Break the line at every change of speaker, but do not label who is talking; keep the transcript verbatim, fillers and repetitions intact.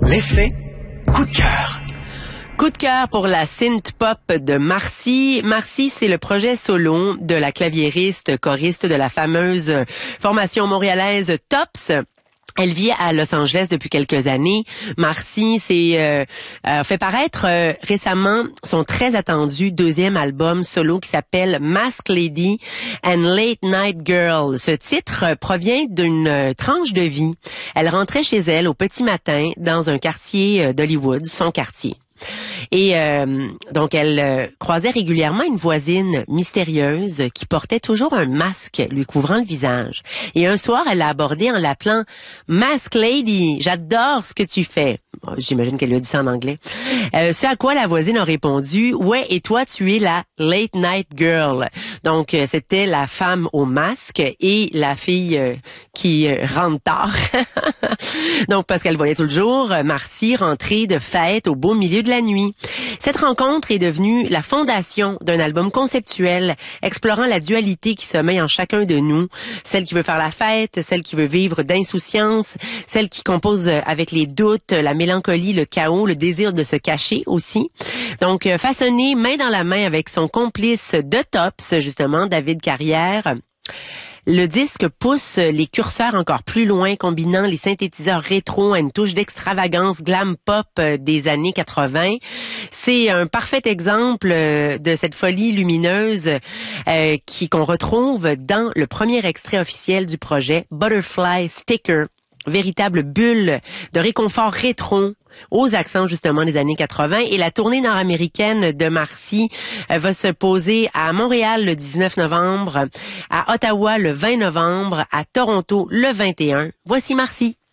L'effet coup de cœur.
Coup de cœur pour la synth-pop de Marcy. Marcy, c'est le projet solo de la claviériste, choriste de la fameuse formation montréalaise Tops. Elle vit à Los Angeles depuis quelques années. Marcy s'est euh, euh, fait paraître euh, récemment son très attendu deuxième album solo qui s'appelle Mask Lady and Late Night Girl. Ce titre euh, provient d'une euh, tranche de vie. Elle rentrait chez elle au petit matin dans un quartier euh, d'Hollywood, son quartier. Et euh, donc, elle euh, croisait régulièrement une voisine mystérieuse qui portait toujours un masque lui couvrant le visage. Et un soir, elle l'a abordée en l'appelant « Mask Lady, j'adore ce que tu fais ». Bon, j'imagine qu'elle lui a dit ça en anglais. Euh, ce à quoi la voisine a répondu « Ouais, et toi, tu es la Late Night Girl ». Donc, euh, c'était la femme au masque et la fille euh, qui euh, rentre tard. Donc, parce qu'elle voyait tout le jour Marcy rentrer de fête au beau milieu de la nuit. Cette rencontre est devenue la fondation d'un album conceptuel explorant la dualité qui sommeille en chacun de nous, celle qui veut faire la fête, celle qui veut vivre d'insouciance, celle qui compose avec les doutes, la mélancolie, le chaos, le désir de se cacher aussi. Donc, façonné main dans la main avec son complice de Tops, justement, David Carrière. Le disque pousse les curseurs encore plus loin, combinant les synthétiseurs rétro à une touche d'extravagance glam pop des années quatre-vingts. C'est un parfait exemple de cette folie lumineuse euh, qui qu'on retrouve dans le premier extrait officiel du projet, Butterfly Sticker. Véritable bulle de réconfort rétro aux accents justement des années quatre-vingts. Et la tournée nord-américaine de Marcy euh, va se poser à Montréal le dix-neuf novembre, à Ottawa le vingt novembre, à Toronto le vingt et un. Voici Marcy.